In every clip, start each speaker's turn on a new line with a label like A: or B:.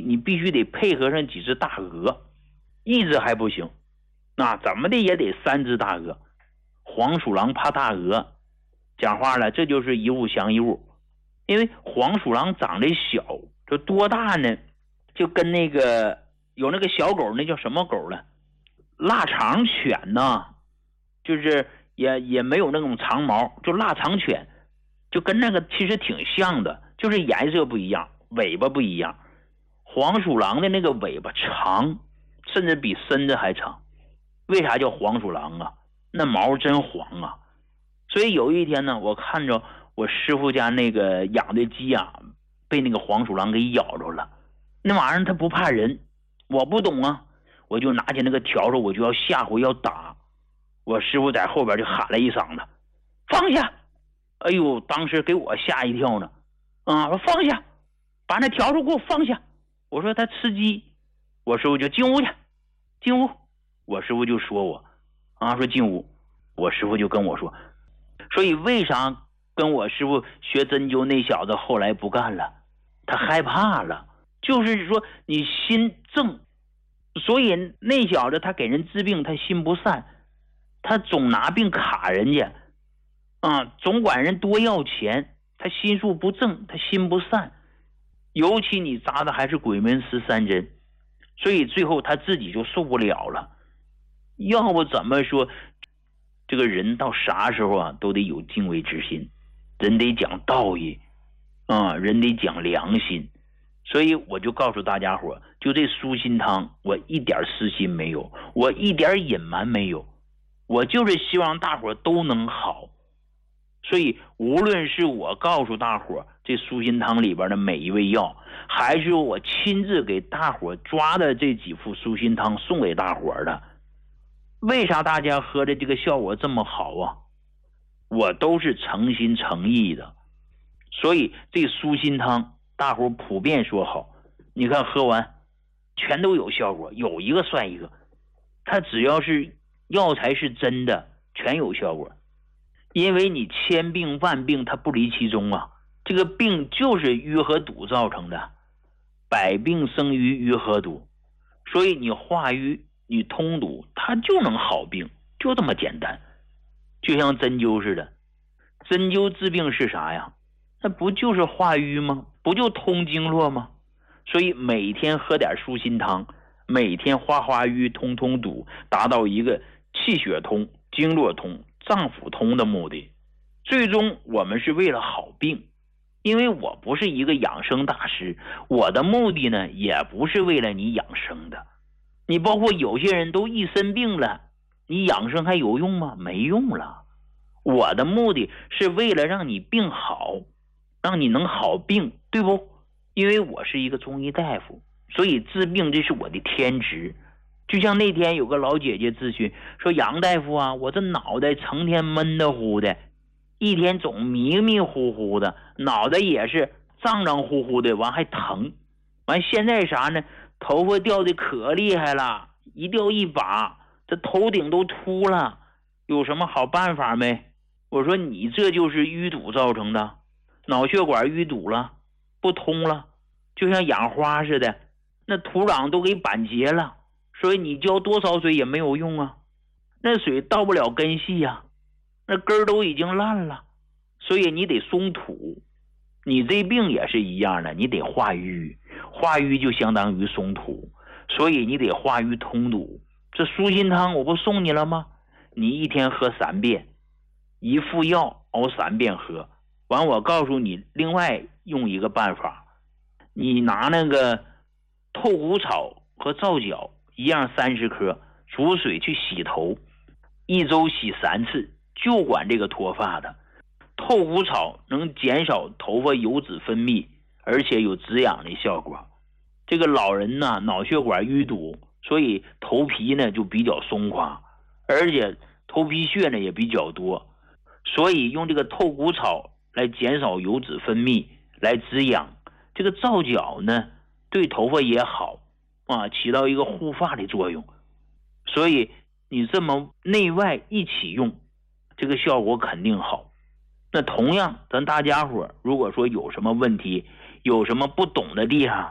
A: 你必须得配合上几只大鹅，一只还不行，那怎么的也得3只大鹅。黄鼠狼怕大鹅，讲话了，这就是一物降一物。因为黄鼠狼长得小，就多大呢？就跟那个有那个小狗，那叫什么狗了？腊肠犬呢，就是也没有那种长毛，就腊肠犬，就跟那个其实挺像的，就是颜色不一样，尾巴不一样。黄鼠狼的那个尾巴长，甚至比身子还长。为啥叫黄鼠狼啊？那毛真黄啊！所以有一天呢，我看着我师傅家那个养的鸡啊，被那个黄鼠狼给咬着了。那玩意儿它不怕人，我不懂啊，我就拿起那个笤帚，我就要吓唬要打。我师傅在后边就喊了一嗓子：“放下！”哎呦，当时给我吓一跳呢。说放下，把那笤帚给我放下。我说他吃鸡，我师傅就进屋去，进屋。我师傅就说我说进屋。我师傅就跟我说，所以为啥跟我师傅学针灸那小子后来不干了？他害怕了，就是说你心正，所以那小子他给人治病他心不善，他总拿病卡人家总管人多要钱，他心术不正，他心不善，尤其你扎的还是鬼门13针，所以最后他自己就受不了了。要不怎么说这个人到啥时候都得有敬畏之心，人得讲道义人得讲良心。所以我就告诉大家伙，就这舒心汤我一点私心没有，我一点隐瞒没有，我就是希望大伙都能好。所以无论是我告诉大伙这舒心汤里边的每一味药，还是我亲自给大伙抓的这几副舒心汤送给大伙的，为啥大家喝的这个效果这么好啊？我都是诚心诚意的。所以这舒心汤大伙普遍说好，你看喝完全都有效果，有一个算一个。它只要是药材是真的，全有效果。因为你千病万病它不离其中啊，这个病就是瘀和堵造成的，百病生于瘀和堵，所以你化瘀你通堵它就能好病，就这么简单。就像针灸似的，针灸治病是啥呀？那不就是化瘀吗？不就通经络吗？所以每天喝点舒心汤，每天化瘀通堵，达到一个气血通经络通脏腑通的目的。最终我们是为了好病，因为我不是一个养生大师，我的目的呢也不是为了你养生的。你包括有些人都一身病了，你养生还有用吗？没用了。我的目的是为了让你病好，让你能好病，对不？因为我是一个中医大夫，所以治病这是我的天职。就像那天有个老姐姐咨询说，杨大夫啊，我这脑袋成天闷得乎的，一天总迷迷糊糊的，脑袋也是胀胀乎乎的，完还疼，完现在啥呢？头发掉的可厉害了，一掉一把，这头顶都秃了，有什么好办法没？我说你这就是淤堵造成的，脑血管淤堵了，不通了，就像养花似的，那土壤都给板结了，所以你浇多少水也没有用啊，那水到不了根系啊，那根儿都已经烂了，所以你得松土。你这病也是一样的，你得化瘀，化淤就相当于松土，所以你得化瘀通堵。这舒心汤我不送你了吗？你一天喝3遍，一副药熬3遍喝。完我告诉你另外用一个办法，你拿那个透骨草和皂角一样30克煮水去洗头，1周洗3次，就管这个脱发的。透骨草能减少头发油脂分泌，而且有止痒的效果。这个老人呢，脑血管淤堵，所以头皮呢就比较松垮，而且头皮屑呢也比较多，所以用这个透骨草来减少油脂分泌，来止痒。这个皂角呢对头发也好起到一个护发的作用。所以你这么内外一起用，这个效果肯定好。那同样咱大家伙如果说有什么问题，有什么不懂的地方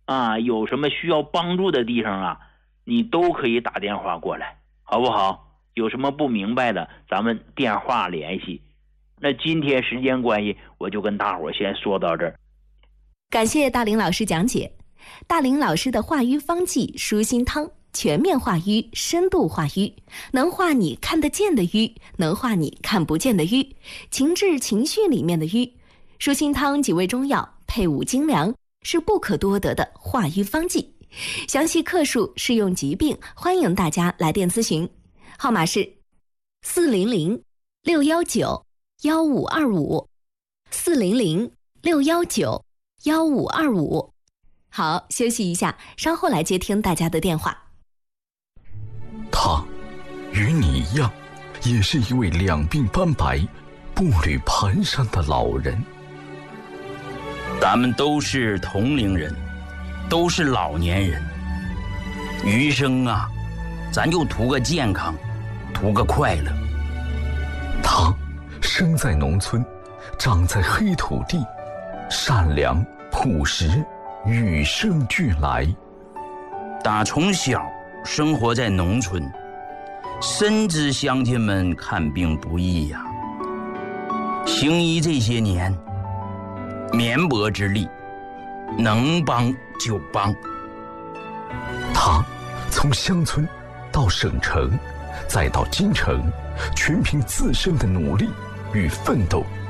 A: 有什么需要帮助的地方你都可以打电话过来，好不好？有什么不明白的，咱们电话联系。那今天时间关系，我就跟大伙先说到这儿。
B: 感谢大林老师讲解。大林老师的化瘀方剂舒心汤，全面化瘀，深度化瘀，能化你看得见的瘀，能化你看不见的瘀，情志情绪里面的瘀。舒心汤几味中药，配伍精粮，是不可多得的化瘀方剂。详细克数、适用疾病，欢迎大家来电咨询，号码是400-619-1525 400-619-1525。好，休息一下，稍后来接听大家的电话。
C: 他与你一样，也是一位两鬓斑白、步履蹒跚的老人。
D: 咱们都是同龄人，都是老年人，余生咱就图个健康，图个快乐。
C: 他生在农村，长在黑土地，善良朴实，与生俱来。
D: 打从小生活在农村，深知乡亲们看病不易行医这些年，绵薄之力，能帮就帮。
C: 他从乡村到省城，再到京城，全凭自身的努力与奋斗，